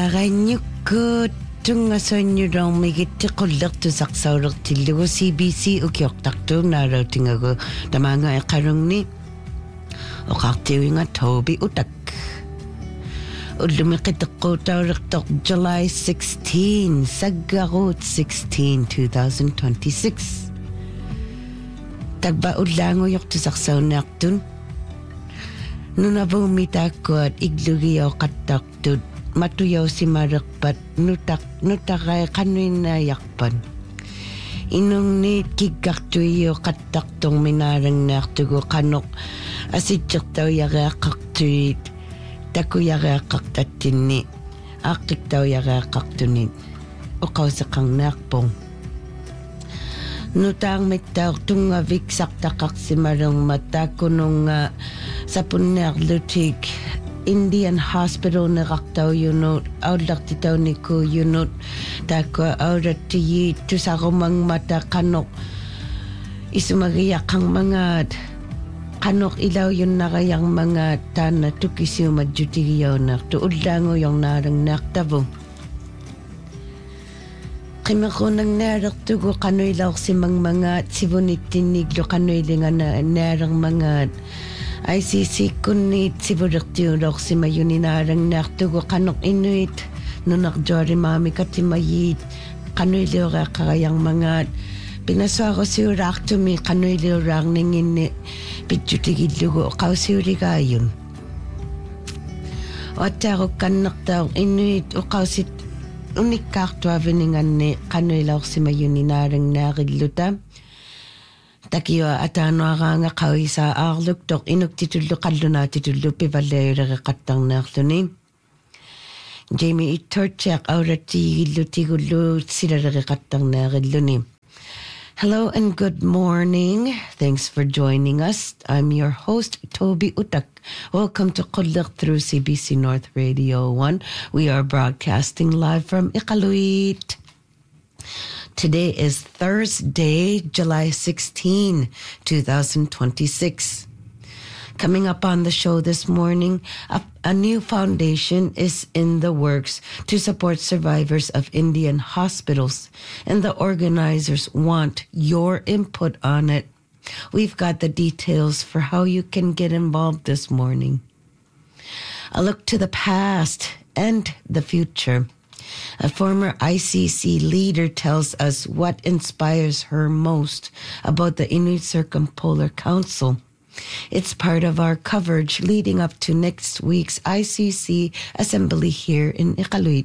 Taqanyukku tungasonnyurong migittiqullertusaqsaullertillugu CBC ukiortartuunaarautingagu tamaanga eqarungni oqartiuinga Toby Utak ullumiqiteqquutaulertoq July 16 saggaruut 16 2026 tagba ullaanguyortusaqsaunniartun nunavumitaakkuat iglugiyoqattartut matuyausimareqpat nutaqai qanuinnaayarpan inungniit kikkartuiyoqattartung minaalangnaartugu qanoq asitsertauyariaqqartuit takuyariaqqartattinni aaqqiktauariaqqartunit oqauseqarnaarpung nutaarmittaortungavik sartaqarsimalermat taakkununga sapunniarlutik Indian Hospital neqartauyunut aullartitaunikkuuyunut taakua aurattiyi tusarumangmata qanoq isumagiyaqqarmangaat qanoq ilauyunnariarmangaat taanna tukisiumat jutigiyaunartu ullaanguyornaalangnaartavu qimequnangnaalertugu qanuilaorsimangmangaat sivunittinniiglu qanuilingana naalermangaat ICC kunniit sivulertiulorsimayuninaalangnaartugu qanoq inuit nunarjoorimaami katimayiit qanuiliureaqqariarmangaat pinasuarusiulaartumi qanuiliuraarninginni pitjutigillugu oqausiuligaayun oattaarukkannertaor inuit oqausit unikkaartuavininganni qanuilaorsimayuninaalangnaarigluta takiwa ataanuaraanga qawisaa aarluktoq inuktitullu qallunaatitullu pivallayulereqattarneerluni Jamie Itorchaq aurattiigillutiigullu silalereqattarneerilluni. Hello and good morning. Thanks for joining us. I'm your host, Toby Utak. Welcome to Qulliq through CBC North Radio 1. We are broadcasting live from Iqaluit. Today is Thursday, July 16, 2026. Coming up on the show this morning, a new foundation is in the works to support survivors of Indian hospitals, and the organizers want your input on it. We've got the details for how you can get involved this morning. A look to the past and the future. A former ICC leader tells us what inspires her most about the Inuit Circumpolar Council. It's part of our coverage leading up to next week's ICC assembly here in Iqaluit.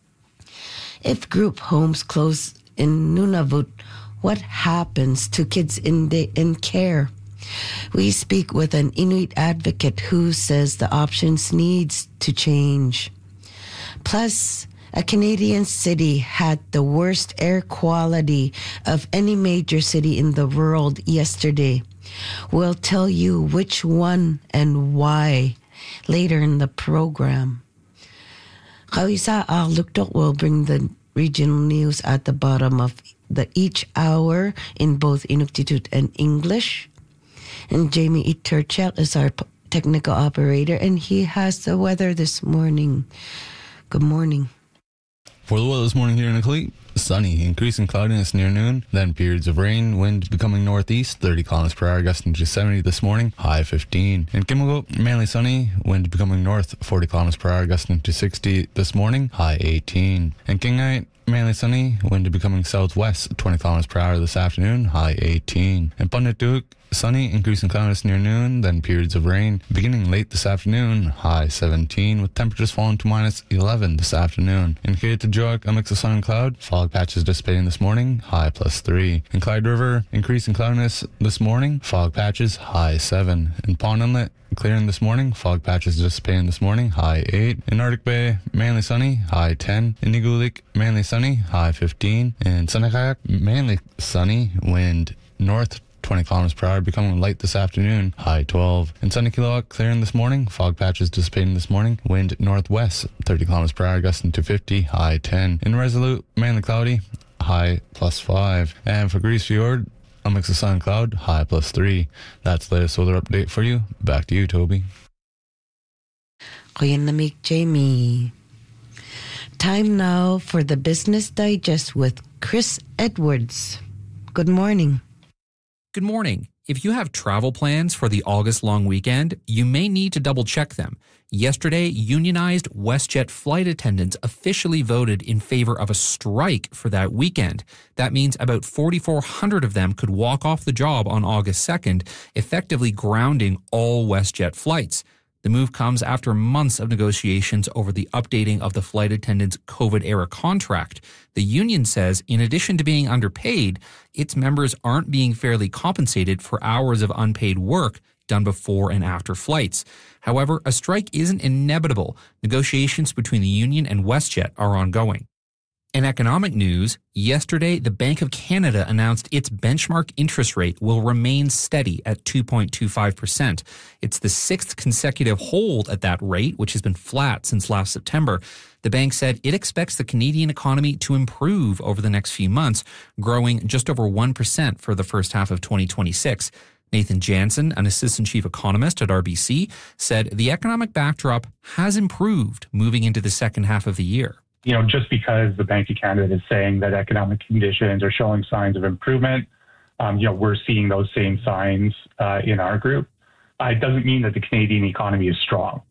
If group homes close in Nunavut, what happens to kids in care? We speak with an Inuit advocate who says the options needs to change. Plus, a Canadian city had the worst air quality of any major city in the world yesterday. We'll tell you which one and why later in the program. Qawisa Arluktok will bring the regional news at the bottom of each hour in both Inuktitut and English. And Jamie Iturchak is our technical operator, and he has the weather this morning. Good morning. For the weather this morning here in Iqaluit, sunny, increasing cloudiness near noon, then periods of rain, wind becoming northeast, 30 kilometers per hour, gusting to 70 this morning, high 15. In Kimilgo, mainly sunny, wind becoming north, 40 kilometers per hour, gusting to 60 this morning, high 18. In Kingite, mainly sunny, wind becoming southwest, 20 kilometers per hour this afternoon, high 18. In Punditduk, sunny, increasing cloudiness near noon, then periods of rain beginning late this afternoon, high 17, with temperatures falling to minus 11 this afternoon. In Kaytajoak, a mix of sun and cloud, fog patches dissipating this morning, high plus 3. In Clyde River, increasing cloudiness this morning, fog patches, high 7. In Pond Inlet, clearing this morning, fog patches dissipating this morning, high 8. In Arctic Bay, mainly sunny, high 10. In Nigulik, mainly sunny, high 15. In Senakayak, mainly sunny, wind north 20 kilometers per hour, becoming light this afternoon, high 12. In Sunny Kilowak, clearing this morning, fog patches dissipating this morning, wind northwest 30 kilometers per hour, gusting to 50, high 10. In Resolute, mainly cloudy, high plus 5. And for Grise Fjord, a mix of sun and cloud, high plus 3. That's the latest weather update for you. Back to you, Toby. Kuya Namig Jamie. Time now for the Business Digest with Chris Edwards. Good morning. Good morning. If you have travel plans for the August long weekend, you may need to double check them. Yesterday, unionized WestJet flight attendants officially voted in favor of a strike for that weekend. That means about 4,400 of them could walk off the job on August 2nd, effectively grounding all WestJet flights. The move comes after months of negotiations over the updating of the flight attendants' COVID-era contract. The union says, in addition to being underpaid, its members aren't being fairly compensated for hours of unpaid work done before and after flights. However, a strike isn't inevitable. Negotiations between the union and WestJet are ongoing. In economic news, yesterday the Bank of Canada announced its benchmark interest rate will remain steady at 2.25%. It's the sixth consecutive hold at that rate, which has been flat since last September. The bank said it expects the Canadian economy to improve over the next few months, growing just over 1% for the first half of 2026. Nathan Jansen, an assistant chief economist at RBC, said the economic backdrop has improved moving into the second half of the year. Just because the Bank of Canada is saying that economic conditions are showing signs of improvement, we're seeing those same signs in our group. It doesn't mean that the Canadian economy is strong.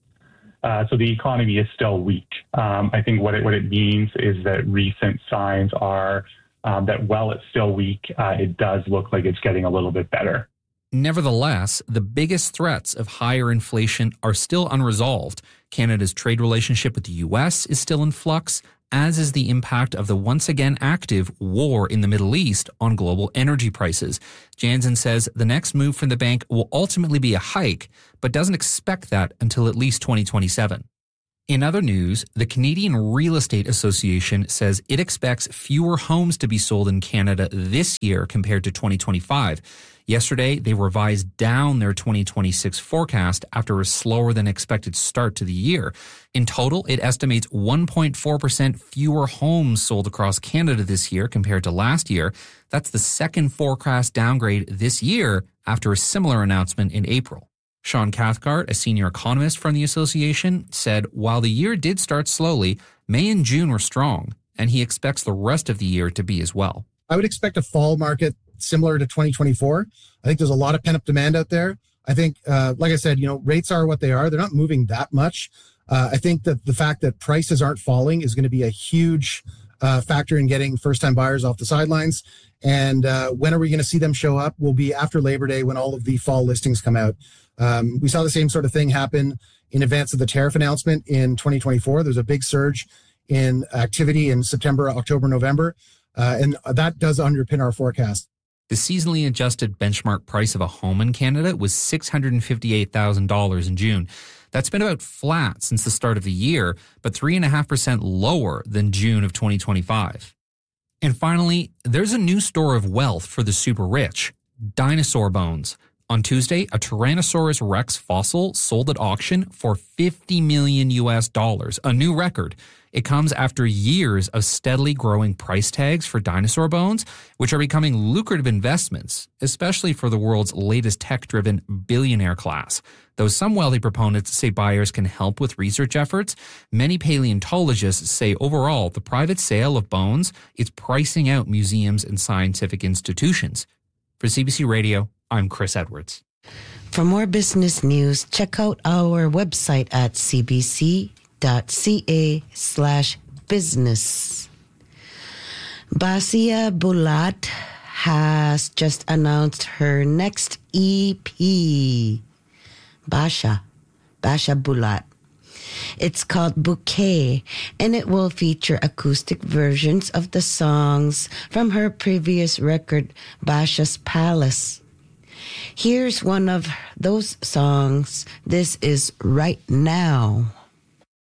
So the economy is still weak. I think what it means is that recent signs are that while it's still weak, it does look like it's getting a little bit better. Nevertheless, the biggest threats of higher inflation are still unresolved. Canada's trade relationship with the U.S. is still in flux, as is the impact of the once again active war in the Middle East on global energy prices. Jansen says the next move from the bank will ultimately be a hike, but doesn't expect that until at least 2027. In other news, the Canadian Real Estate Association says it expects fewer homes to be sold in Canada this year compared to 2025. Yesterday, they revised down their 2026 forecast after a slower than expected start to the year. In total, it estimates 1.4% fewer homes sold across Canada this year compared to last year. That's the second forecast downgrade this year after a similar announcement in April. Sean Cathcart, a senior economist from the association, said while the year did start slowly, May and June were strong, and he expects the rest of the year to be as well. I would expect a fall market similar to 2024. I think there's a lot of pent-up demand out there. I think, like I said, rates are what they are. They're not moving that much. I think that the fact that prices aren't falling is going to be a huge factor in getting first-time buyers off the sidelines. And when are we going to see them show up will be after Labor Day when all of the fall listings come out. We saw the same sort of thing happen in advance of the tariff announcement in 2024. There's a big surge in activity in September, October, November, and that does underpin our forecast. The seasonally adjusted benchmark price of a home in Canada was $658,000 in June. That's been about flat since the start of the year, but 3.5% lower than June of 2025. And finally, there's a new store of wealth for the super rich: dinosaur bones. On Tuesday, a Tyrannosaurus Rex fossil sold at auction for $50 million, a new record. It comes after years of steadily growing price tags for dinosaur bones, which are becoming lucrative investments, especially for the world's latest tech-driven billionaire class. Though some wealthy proponents say buyers can help with research efforts, many paleontologists say overall the private sale of bones is pricing out museums and scientific institutions. For CBC Radio, I'm Chris Edwards. For more business news, check out our website at cbc.ca/business. Basia Bulat has just announced her next EP, Basha Bulat. It's called Bouquet, and it will feature acoustic versions of the songs from her previous record, Basha's Palace. Here's one of those songs. This is Right Now.